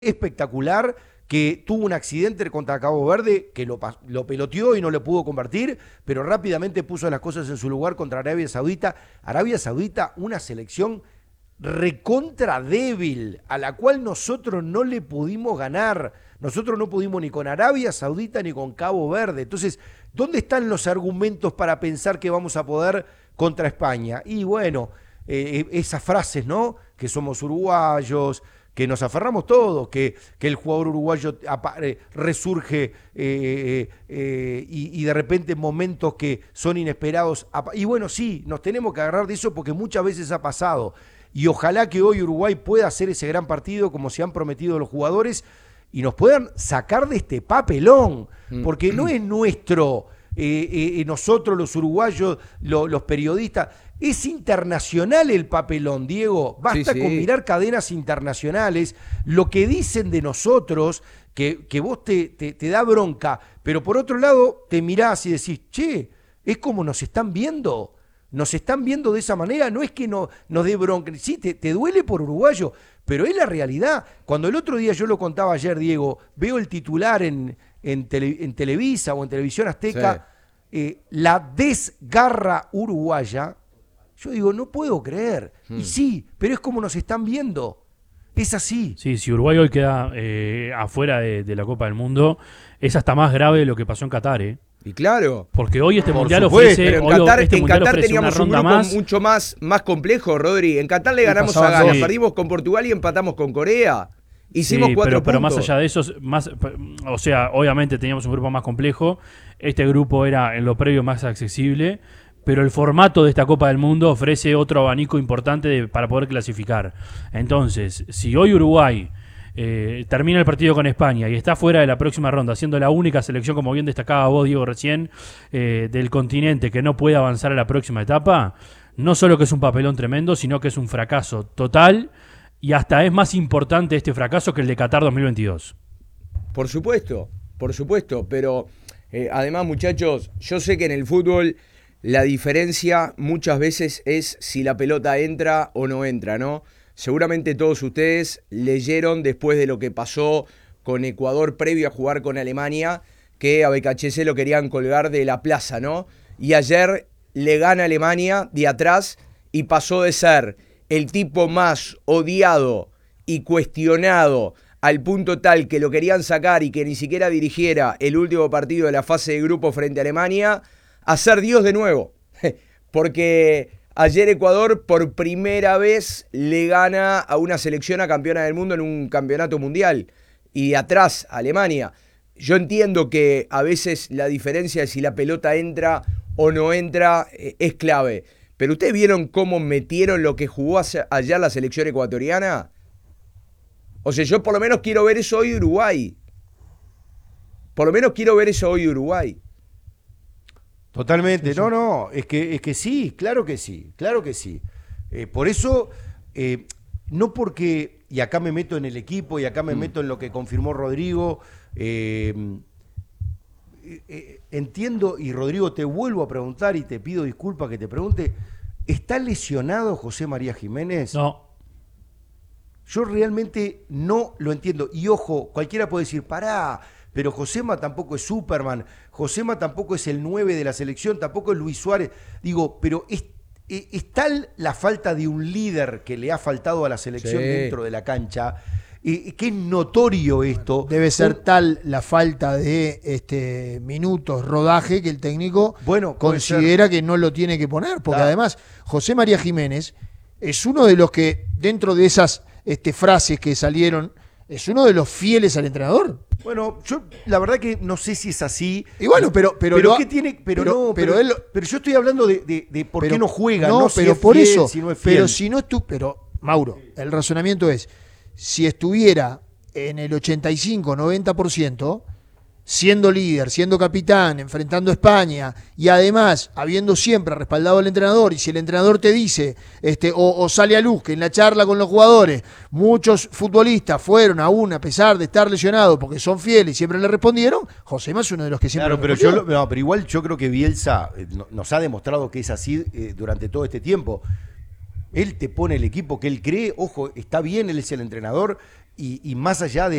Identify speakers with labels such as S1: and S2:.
S1: espectacular, que tuvo un accidente contra Cabo Verde, que lo peloteó y no lo pudo convertir, pero rápidamente puso las cosas en su lugar contra Arabia Saudita. Arabia Saudita, una selección recontra débil, a la cual nosotros no le pudimos ganar. Nosotros no pudimos ni con Arabia Saudita ni con Cabo Verde. Entonces, ¿dónde están los argumentos para pensar que vamos a poder contra España? Y bueno, esas frases, ¿no? Que somos uruguayos, que nos aferramos todos, que el jugador uruguayo resurge y de repente momentos que son inesperados. Y bueno, sí, nos tenemos que agarrar de eso porque muchas veces ha pasado. Y ojalá que hoy Uruguay pueda hacer ese gran partido como se han prometido los jugadores y nos puedan sacar de este papelón, porque no es nuestro, nosotros los uruguayos, los periodistas. Es internacional el papelón, Diego. Basta con mirar cadenas internacionales, lo que dicen de nosotros, que vos te da bronca, pero por otro lado te mirás y decís, che, es como nos están viendo. Nos están viendo de esa manera, no es que nos dé bronca, sí, te duele por uruguayo, pero es la realidad. Cuando el otro día, yo lo contaba ayer, Diego, veo el titular en Televisa o en Televisión Azteca, la desgarra uruguaya, yo digo, no puedo creer. Y sí, pero es como nos están viendo. Es así.
S2: Sí, si Uruguay hoy queda afuera de la Copa del Mundo, es hasta más grave de lo que pasó en Qatar, ¿eh?
S3: Y claro.
S2: Porque hoy este mundial ofrece.
S3: Pero en Qatar teníamos un grupo mucho más complejo, Rodri. En Qatar le ganamos a Ghana, perdimos con Portugal y empatamos con Corea. Hicimos 4 puntos.
S2: Pero más allá de eso, o sea, obviamente teníamos un grupo más complejo. Este grupo era en lo previo más accesible. Pero el formato de esta Copa del Mundo ofrece otro abanico importante para poder clasificar. Entonces, si hoy Uruguay termina el partido con España y está fuera de la próxima ronda, siendo la única selección, como bien destacaba vos, Diego, recién, del continente que no puede avanzar a la próxima etapa, no solo que es un papelón tremendo, sino que es un fracaso total y hasta es más importante este fracaso que el de Qatar 2022.
S3: Por supuesto, pero además, muchachos, yo sé que en el fútbol la diferencia muchas veces es si la pelota entra o no entra, ¿no? Seguramente todos ustedes leyeron después de lo que pasó con Ecuador previo a jugar con Alemania, que a BKHS lo querían colgar de la plaza, ¿no? Y ayer le gana Alemania de atrás y pasó de ser el tipo más odiado y cuestionado al punto tal que lo querían sacar y que ni siquiera dirigiera el último partido de la fase de grupo frente a Alemania, a ser Dios de nuevo. Porque ayer Ecuador por primera vez le gana a una selección a campeona del mundo en un campeonato mundial. Y atrás, Alemania. Yo entiendo que a veces la diferencia de si la pelota entra o no entra es clave. Pero ¿ustedes vieron cómo metieron lo que jugó ayer la selección ecuatoriana? O sea, yo por lo menos quiero ver eso hoy de Uruguay.
S1: Totalmente, no, es que sí, claro que sí. Por eso, no porque, y acá me meto en el equipo, y acá me meto en lo que confirmó Rodrigo, entiendo, y Rodrigo, te vuelvo a preguntar y te pido disculpas que te pregunte, ¿está lesionado José María Jiménez?
S2: No.
S1: Yo realmente no lo entiendo. Y ojo, cualquiera puede decir, pará, pero Josema tampoco es Superman, Josema tampoco es el 9 de la selección, tampoco es Luis Suárez. Digo, pero es tal la falta de un líder que le ha faltado a la selección dentro de la cancha, que es notorio esto.
S4: Debe ser tal la falta de minutos, rodaje, que el técnico considera que no lo tiene que poner. Porque además, José María Jiménez es uno de los que, dentro de esas frases que salieron, es uno de los fieles al entrenador.
S1: Bueno, yo la verdad que no sé si es así.
S4: Y bueno, pero
S1: ¿qué tiene? Pero yo estoy hablando de por qué no juega, no
S4: pero
S1: si
S4: por
S1: es fiel,
S4: eso,
S1: si no es fiel.
S4: pero si no pero Mauro, el razonamiento es, si estuviera en el 85-90%, siendo líder, siendo capitán, enfrentando a España y además habiendo siempre respaldado al entrenador, y si el entrenador te dice o sale a luz que en la charla con los jugadores muchos futbolistas fueron aún a pesar de estar lesionados porque son fieles y siempre le respondieron, Josema es uno de los que siempre
S1: pero igual yo creo que Bielsa nos ha demostrado que es así durante todo este tiempo. Él te pone el equipo que él cree, ojo, está bien, él es el entrenador y más allá de